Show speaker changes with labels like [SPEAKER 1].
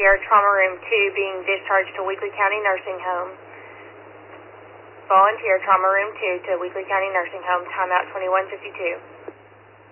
[SPEAKER 1] volunteer, trauma room 2, being discharged to Weakley County Nursing Home. Volunteer, trauma room 2 to Weakley County Nursing Home, timeout 21:52.